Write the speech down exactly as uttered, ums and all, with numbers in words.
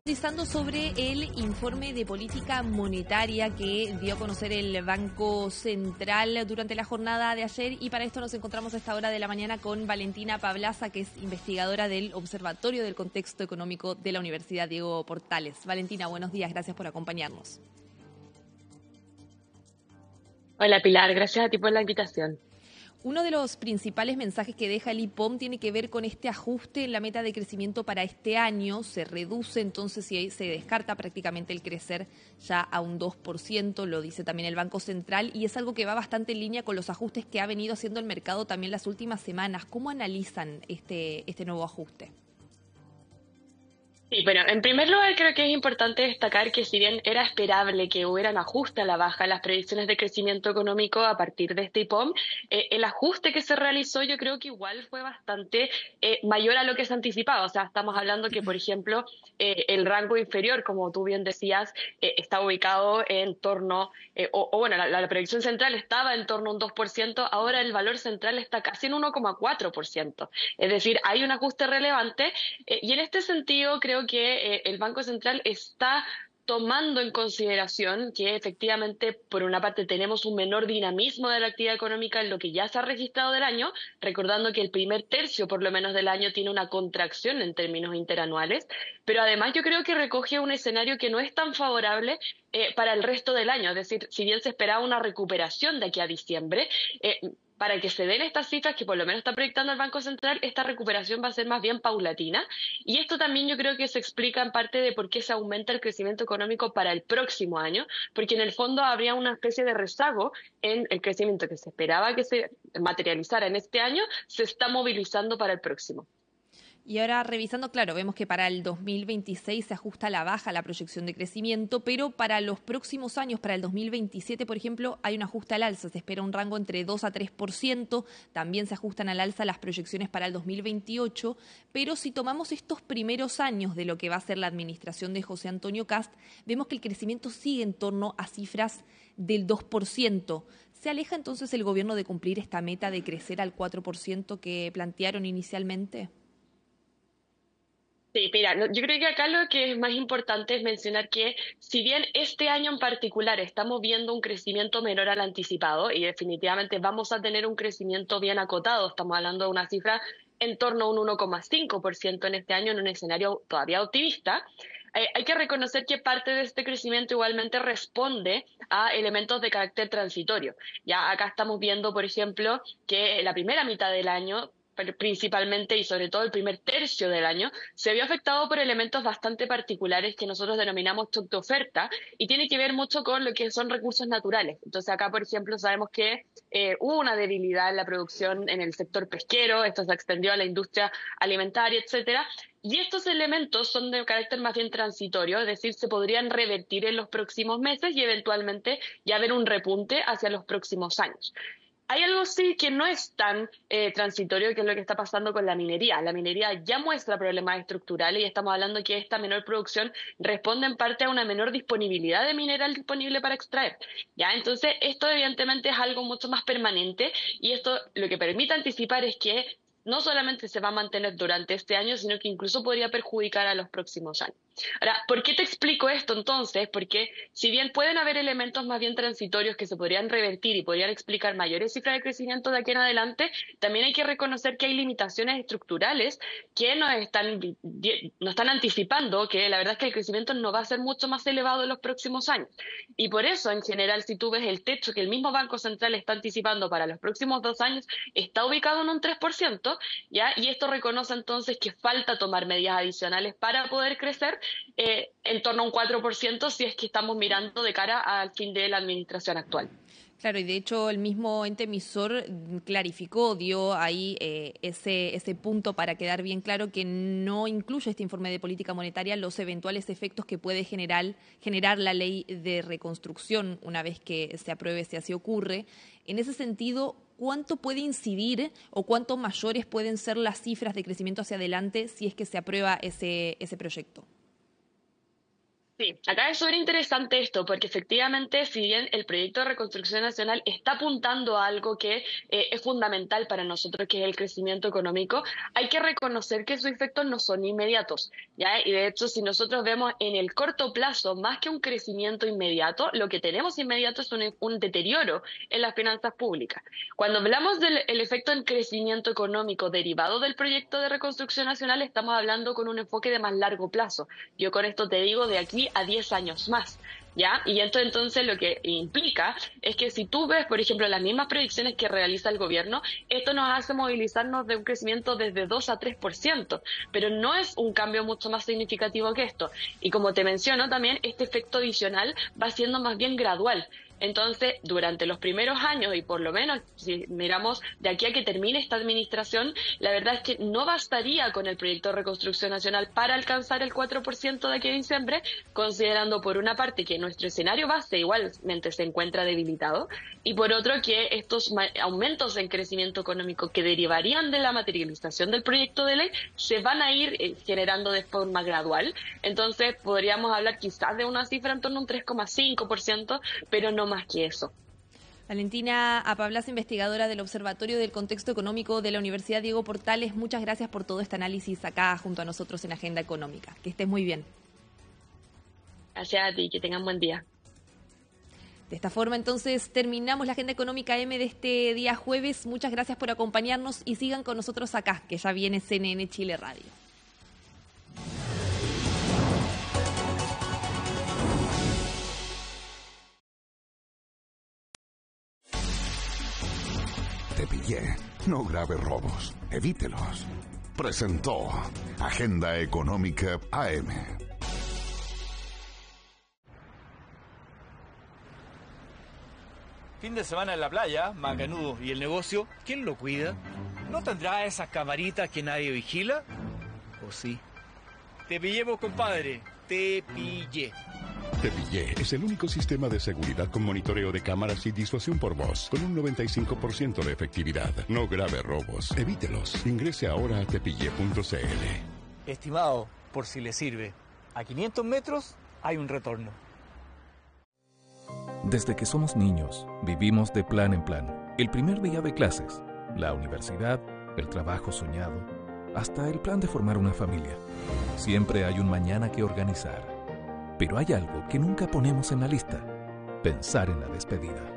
Analizando sobre el informe de política monetaria que dio a conocer el Banco Central durante la jornada de ayer, y para esto nos encontramos a esta hora de la mañana con Valentina Pablaza, que es investigadora del Observatorio del Contexto Económico de la Universidad Diego Portales. Valentina, buenos días, gracias por acompañarnos. Hola Pilar, gracias a ti por la invitación. Uno de los principales mensajes que deja el I P O M tiene que ver con este ajuste en la meta de crecimiento para este año. Se reduce entonces y se descarta prácticamente el crecer ya a un dos por ciento, lo dice también el Banco Central, y es algo que va bastante en línea con los ajustes que ha venido haciendo el mercado también las últimas semanas. ¿Cómo analizan este, este nuevo ajuste? Sí, bueno, en primer lugar creo que es importante destacar que si bien era esperable que hubieran ajuste a la baja en las predicciones de crecimiento económico a partir de este I P O M, eh, el ajuste que se realizó yo creo que igual fue bastante eh, mayor a lo que se anticipaba. O sea, estamos hablando que, por ejemplo, eh, el rango inferior, como tú bien decías, eh, está ubicado en torno, eh, o, o bueno, la, la predicción central estaba en torno a un dos por ciento, ahora el valor central está casi en uno coma cuatro por ciento. Es decir, hay un ajuste relevante eh, y en este sentido creo que eh, el Banco Central está tomando en consideración que efectivamente, por una parte, tenemos un menor dinamismo de la actividad económica en lo que ya se ha registrado del año, recordando que el primer tercio, por lo menos, del año tiene una contracción en términos interanuales, pero además yo creo que recoge un escenario que no es tan favorable eh, para el resto del año. Es decir, si bien se esperaba una recuperación de aquí a diciembre, eh, para que se den estas cifras que por lo menos está proyectando el Banco Central, esta recuperación va a ser más bien paulatina. Y esto también yo creo que se explica en parte de por qué se aumenta el crecimiento económico para el próximo año, porque en el fondo habría una especie de rezago en el crecimiento que se esperaba que se materializara en este año, se está movilizando para el próximo. Y ahora revisando, claro, vemos que para el dos mil veintiséis se ajusta a la baja la proyección de crecimiento, pero para los próximos años, para el dos mil veintisiete, por ejemplo, hay un ajuste al alza. Se espera un rango entre dos a tres por ciento. También se ajustan al alza las proyecciones para el dos mil veintiocho. Pero si tomamos estos primeros años de lo que va a ser la administración de José Antonio Kast, vemos que el crecimiento sigue en torno a cifras del dos por ciento. ¿Se aleja entonces el gobierno de cumplir esta meta de crecer al cuatro por ciento que plantearon inicialmente? Sí, mira, yo creo que acá lo que es más importante es mencionar que si bien este año en particular estamos viendo un crecimiento menor al anticipado y definitivamente vamos a tener un crecimiento bien acotado, estamos hablando de una cifra en torno a un uno coma cinco por ciento en este año en un escenario todavía optimista, eh, hay que reconocer que parte de este crecimiento igualmente responde a elementos de carácter transitorio. Ya acá estamos viendo, por ejemplo, que la primera mitad del año principalmente y sobre todo el primer tercio del año, se vio afectado por elementos bastante particulares que nosotros denominamos shock de oferta y tiene que ver mucho con lo que son recursos naturales. Entonces acá, por ejemplo, sabemos que eh, hubo una debilidad en la producción en el sector pesquero, esto se extendió a la industria alimentaria, etcétera, y estos elementos son de carácter más bien transitorio, es decir, se podrían revertir en los próximos meses y eventualmente ya ver un repunte hacia los próximos años. Hay algo sí que no es tan eh, transitorio, que es lo que está pasando con la minería. La minería ya muestra problemas estructurales y estamos hablando que esta menor producción responde en parte a una menor disponibilidad de mineral disponible para extraer. ¿Ya? Entonces, esto evidentemente es algo mucho más permanente y esto lo que permite anticipar es que no solamente se va a mantener durante este año, sino que incluso podría perjudicar a los próximos años. Ahora, ¿por qué te explico esto entonces? Porque si bien pueden haber elementos más bien transitorios que se podrían revertir y podrían explicar mayores cifras de crecimiento de aquí en adelante, también hay que reconocer que hay limitaciones estructurales que nos están, nos están anticipando que la verdad es que el crecimiento no va a ser mucho más elevado en los próximos años. Y por eso, en general, si tú ves el techo que el mismo Banco Central está anticipando para los próximos dos años, está ubicado en un tres por ciento, ¿ya? Y esto reconoce entonces que falta tomar medidas adicionales para poder crecer eh, en torno a un cuatro por ciento si es que estamos mirando de cara al fin de la administración actual. Claro, y de hecho el mismo ente emisor clarificó, dio ahí eh, ese, ese punto para quedar bien claro que no incluye este informe de política monetaria los eventuales efectos que puede generar, generar la ley de reconstrucción una vez que se apruebe, si así ocurre. En ese sentido, ¿cuánto puede incidir o cuánto mayores pueden ser las cifras de crecimiento hacia adelante si es que se aprueba ese, ese proyecto? Sí, acá es súper interesante esto, porque efectivamente, si bien el proyecto de reconstrucción nacional está apuntando a algo que eh, es fundamental para nosotros, que es el crecimiento económico, hay que reconocer que sus efectos no son inmediatos, ¿ya? Y de hecho, si nosotros vemos en el corto plazo, más que un crecimiento inmediato, lo que tenemos inmediato es un, un deterioro en las finanzas públicas. Cuando hablamos del el efecto en crecimiento económico derivado del proyecto de reconstrucción nacional, estamos hablando con un enfoque de más largo plazo. Yo con esto te digo de aquí a diez años más, ¿ya? Y esto entonces lo que implica es que si tú ves, por ejemplo, las mismas proyecciones que realiza el gobierno, esto nos hace movilizarnos de un crecimiento desde dos a tres por ciento, pero no es un cambio mucho más significativo que esto. Y como te menciono también, este efecto adicional va siendo más bien gradual. Entonces, durante los primeros años, y por lo menos si miramos de aquí a que termine esta administración, la verdad es que no bastaría con el proyecto de reconstrucción nacional para alcanzar el cuatro por ciento de aquí a diciembre, considerando por una parte que nuestro escenario base igualmente se encuentra debilitado, y por otro que estos aumentos en crecimiento económico que derivarían de la materialización del proyecto de ley se van a ir generando de forma gradual. Entonces, podríamos hablar quizás de una cifra en torno a un tres coma cinco por ciento, pero no más que eso. Valentina Apablas, investigadora del Observatorio del Contexto Económico de la Universidad Diego Portales, muchas gracias por todo este análisis acá junto a nosotros en Agenda Económica. Que estés muy bien. Gracias a ti, que tengan buen día. De esta forma, entonces, terminamos la Agenda Económica M de este día jueves. Muchas gracias por acompañarnos y sigan con nosotros acá, que ya viene C N N Chile Radio. Te pillé. No grave robos. Evítelos. Presentó Agenda Económica A M. Fin de semana en la playa, Macanudo, ¿y el negocio? ¿Quién lo cuida? ¿No tendrá esas camaritas que nadie vigila? ¿O sí? Te pillemos, compadre. Te pillé. Te Pillé es el único sistema de seguridad con monitoreo de cámaras y disuasión por voz, con un noventa y cinco por ciento de efectividad. No grave robos. Evítelos. Ingrese ahora a tepillé punto c l. Estimado, por si le sirve, a quinientos metros hay un retorno. Desde que somos niños, vivimos de plan en plan. El primer día de clases, la universidad, el trabajo soñado, hasta el plan de formar una familia. Siempre hay un mañana que organizar. Pero hay algo que nunca ponemos en la lista: pensar en la despedida.